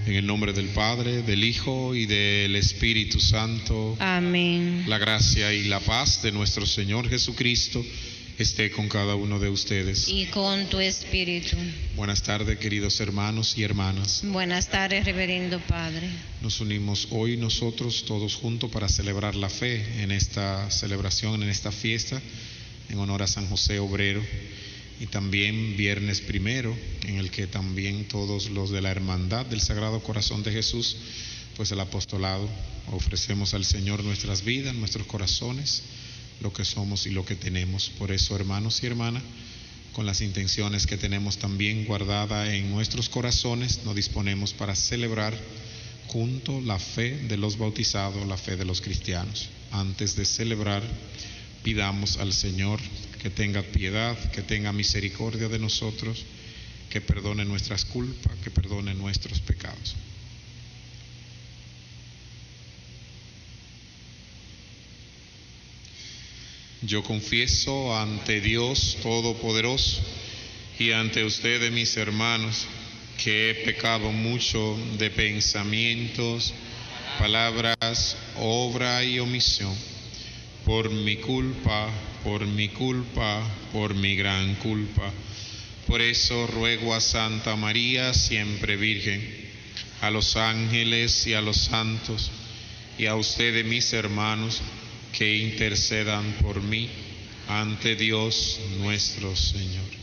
En el nombre del Padre, del Hijo y del Espíritu Santo. Amén. La gracia y la paz de nuestro Señor Jesucristo esté con cada uno de ustedes. Y con tu espíritu. Buenas tardes, queridos hermanos y hermanas. Buenas tardes, reverendo Padre. Nos unimos hoy nosotros todos juntos para celebrar la fe en esta celebración, en esta fiesta, en honor a San José Obrero. Y también viernes primero, en el que también todos los de la Hermandad del Sagrado Corazón de Jesús, pues el apostolado, ofrecemos al Señor nuestras vidas, nuestros corazones, lo que somos y lo que tenemos. Por eso, hermanos y hermanas, con las intenciones que tenemos también guardadas en nuestros corazones, nos disponemos para celebrar junto la fe de los bautizados, la fe de los cristianos. Antes de celebrar, pidamos al Señor que tenga piedad, que tenga misericordia de nosotros, que perdone nuestras culpas, que perdone nuestros pecados. Yo confieso ante Dios Todopoderoso y ante ustedes, mis hermanos, que he pecado mucho de pensamientos, palabras, obra y omisión, por mi culpa, por mi gran culpa. Por eso ruego a Santa María, siempre Virgen, a los ángeles y a los santos, y a ustedes, mis hermanos, que intercedan por mí ante Dios nuestro Señor.